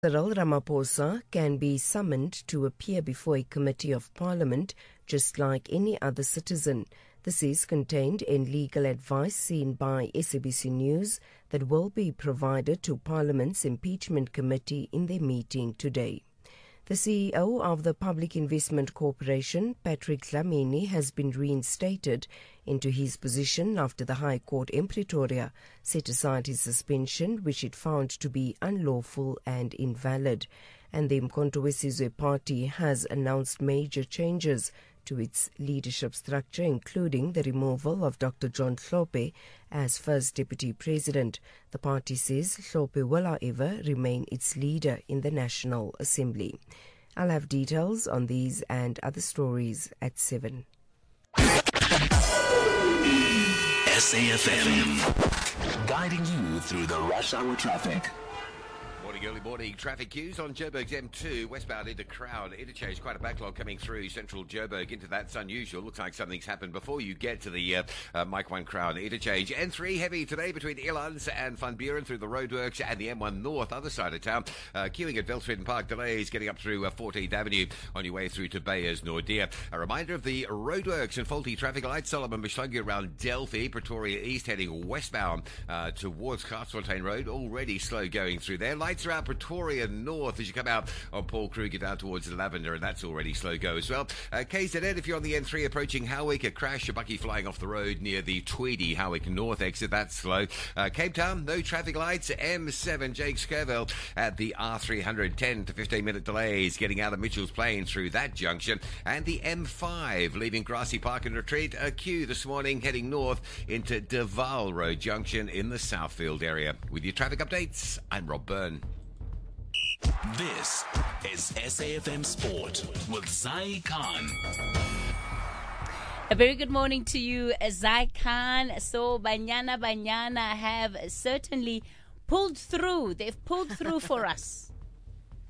Cyril Ramaphosa can be summoned to appear before a committee of parliament just like any other citizen. This is contained in legal advice seen by SABC News that will be provided to Parliament's impeachment committee in their meeting today. The CEO of the Public Investment Corporation, Patrick Dlamini, has been reinstated into his position after the High Court in Pretoria set aside his suspension, which it found to be unlawful and invalid. And the Umkhonto weSizwe Party has announced major changes to its leadership structure, including the removal of Dr. John Hlophe as First Deputy President. The party says Hlophe will, however, remain its leader in the National Assembly. I'll have details on these and other stories at 7. SAFM, guiding you through the rush hour traffic. Early morning traffic queues on Joburg's M2, westbound into Crown Interchange. Quite a backlog coming through central Joburg into that's unusual. Looks like something's happened before you get to the Mike 1 Crown Interchange. N3 heavy today between Elands and Van Buren through the roadworks and the M1 North, other side of town. Queuing at Veldsford Park, delays getting up through 14th Avenue on your way through to Bayers Nordia. A reminder of the roadworks and faulty traffic lights. Solomon Mishlangu around Delphi, Pretoria East heading westbound towards Castleffontein Road. Already slow going through there. Lights around Pretoria North as you come out on Paul Kruger down towards Lavender, and that's already slow go as well. KZN, if you're on the N3 approaching Howick, a crash, a bucky flying off the road near the Tweedy Howick North exit, that's slow. Cape Town, no traffic lights. M7, Jake Scurville at the R300, 10 to 15 minute delays getting out of Mitchell's Plain through that junction. And the M5 leaving Grassy Park and Retreat, a queue this morning heading north into Deval Road Junction in the Southfield area. With your traffic updates, I'm Rob Byrne. This is SAFM Sport with Zai Khan. A very good morning to you, Zai Khan. So Banyana have certainly pulled through. They've pulled through for us.